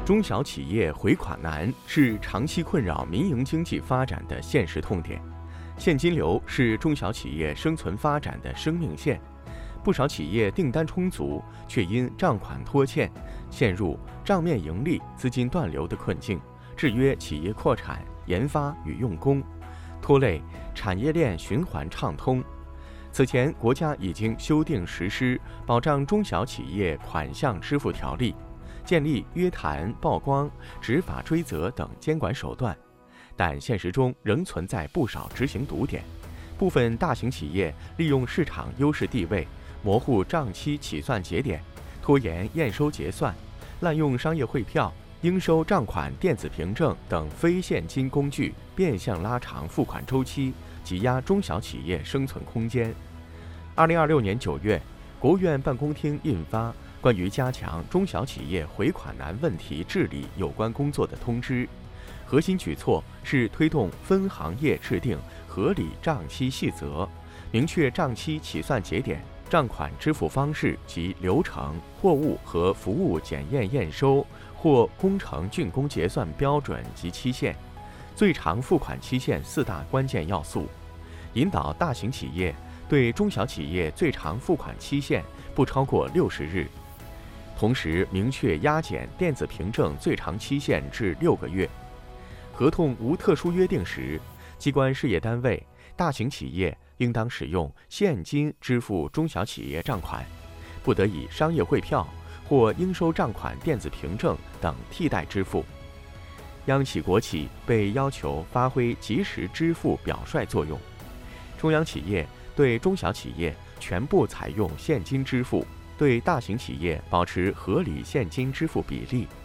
中小企业回款难是长期困扰民营经济发展的现实痛点。现金流是中小企业生存发展的生命线，不少企业订单充足，却因账款拖欠，陷入账面盈利、资金断流的困境，制约企业扩产、研发与用工，拖累产业链循环畅通。此前，国家已经修订实施保障中小企业款项支付条例，建立约谈、曝光、执法追责等监管手段，但现实中仍存在不少执行堵点。部分大型企业利用市场优势地位，模糊账期起算节点，拖延验收结算，滥用商业汇票、应收账款电子凭证等非现金工具，变相拉长付款周期，挤压中小企业生存空间。2026年9月，国务院办公厅印发关于加强中小企业回款难问题治理有关工作的通知，核心举措是推动分行业制定合理账期细则，明确账期起算节点、账款支付方式及流程、货物和服务检验验收或工程竣工结算标准及期限、最长付款期限4大关键要素，引导大型企业对中小企业最长付款期限不超过60日，同时明确压减电子凭证最长期限至6个月。合同无特殊约定时，机关事业单位、大型企业应当使用现金支付中小企业账款，不得以商业汇票或应收账款电子凭证等替代支付。央企国企被要求发挥及时支付表率作用，中央企业对中小企业全部采用现金支付，对大型企业保持合理现金支付比例。